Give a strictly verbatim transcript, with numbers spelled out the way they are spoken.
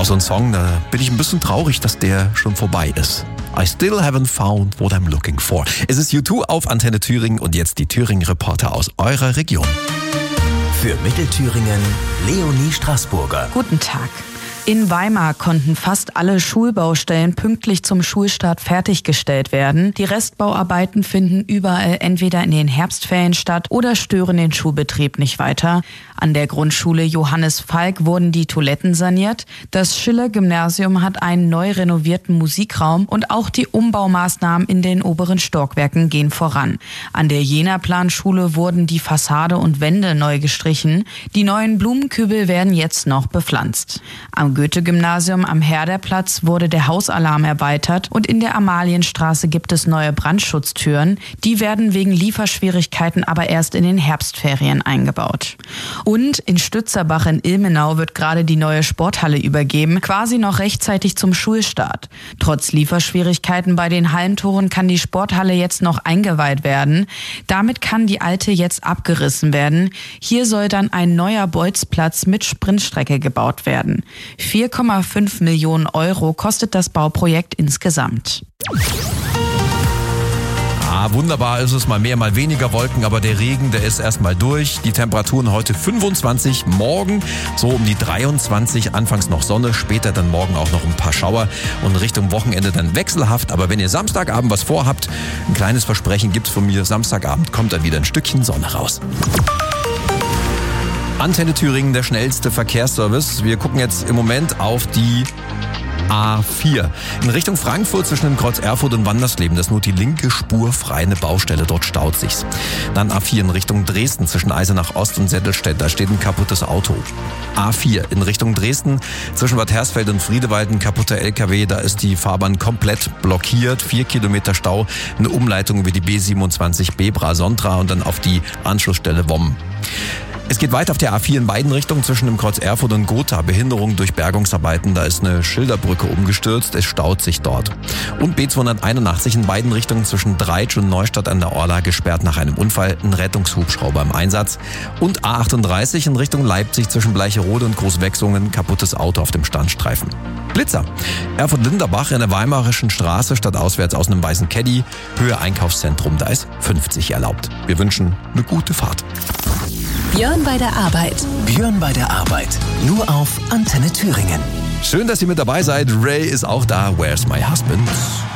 Auch so ein Song, da bin ich ein bisschen traurig, dass der schon vorbei ist. I still haven't found what I'm looking for. Es ist U zwei auf Antenne Thüringen und jetzt die Thüringen-Reporter aus eurer Region. Für Mittelthüringen Leonie Straßburger. Guten Tag. In Weimar konnten fast alle Schulbaustellen pünktlich zum Schulstart fertiggestellt werden. Die Restbauarbeiten finden überall entweder in den Herbstferien statt oder stören den Schulbetrieb nicht weiter. An der Grundschule Johannes Falk wurden die Toiletten saniert. Das Schiller-Gymnasium hat einen neu renovierten Musikraum und auch die Umbaumaßnahmen in den oberen Stockwerken gehen voran. An der Jena-Planschule wurden die Fassade und Wände neu gestrichen. Die neuen Blumenkübel werden jetzt noch bepflanzt. Am Goethe-Gymnasium am Herderplatz wurde der Hausalarm erweitert und in der Amalienstraße gibt es neue Brandschutztüren. Die werden wegen Lieferschwierigkeiten aber erst in den Herbstferien eingebaut. Und in Stützerbach in Ilmenau wird gerade die neue Sporthalle übergeben, quasi noch rechtzeitig zum Schulstart. Trotz Lieferschwierigkeiten bei den Hallentoren kann die Sporthalle jetzt noch eingeweiht werden. Damit kann die alte jetzt abgerissen werden. Hier soll dann ein neuer Bolzplatz mit Sprintstrecke gebaut werden. vier Komma fünf Millionen Euro kostet das Bauprojekt insgesamt. Ah, wunderbar ist es, mal mehr, mal weniger Wolken, aber der Regen, der ist erstmal durch. Die Temperaturen heute fünfundzwanzig, morgen so um die dreiundzwanzig, anfangs noch Sonne, später dann morgen auch noch ein paar Schauer und Richtung Wochenende dann wechselhaft. Aber wenn ihr Samstagabend was vorhabt, ein kleines Versprechen gibt's von mir, Samstagabend kommt dann wieder ein Stückchen Sonne raus. Antenne Thüringen, der schnellste Verkehrsservice. Wir gucken jetzt im Moment auf die A vier. In Richtung Frankfurt zwischen dem Kreuz Erfurt und Wandersleben, das ist nur die linke Spur frei, eine Baustelle, dort staut sich's. Dann A vier in Richtung Dresden zwischen Eisenach Ost und Settelstedt, da steht ein kaputtes Auto. A vier in Richtung Dresden zwischen Bad Hersfeld und Friedewald ein kaputter L K W, da ist die Fahrbahn komplett blockiert, vier Kilometer Stau, eine Umleitung über die B siebenundzwanzig Bebra-Sontra und dann auf die Anschlussstelle Womm. Es geht weiter auf der A vier in beiden Richtungen zwischen dem Kreuz Erfurt und Gotha. Behinderung durch Bergungsarbeiten, da ist eine Schilderbrücke umgestürzt, es staut sich dort. Und B zweihunderteinundachtzig in beiden Richtungen zwischen Dreitsch und Neustadt an der Orla gesperrt nach einem Unfall, ein Rettungshubschrauber im Einsatz. Und A achtunddreißig in Richtung Leipzig zwischen Bleicherode und Großwechsungen, kaputtes Auto auf dem Standstreifen. Blitzer. Erfurt-Linderbach in der Weimarischen Straße statt auswärts aus einem weißen Caddy. Höhe Einkaufszentrum, da ist fünfzig erlaubt. Wir wünschen eine gute Fahrt. Björn bei der Arbeit. Björn bei der Arbeit. Nur auf Antenne Thüringen. Schön, dass ihr mit dabei seid. Ray ist auch da. Where's my husband?